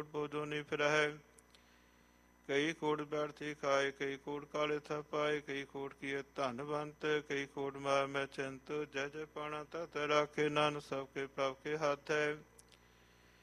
ਬੋਧੋਨੀ ਫਿਰਹਿ। ਕਈ ਕੋਟ ਬੈਠਤੀ ਖਾਏ, ਕਈ ਕੋਟ ਕਾਲੇ ਥਪਾਏ, ਕਈ ਕੋਟ ਕੀਏ ਧਨਵੰਤ, ਕਈ ਕੋਟ ਮਾਰ ਮੈਂ ਚਿੰਤ। ਜੈ ਜੈ ਪਾਣਾ ਤਤ ਰਾਖੇ, ਨਾਨਕ ਸਭ ਕੇ ਪ੍ਰਭ ਕੇ ਹੱਥ ਹੈ।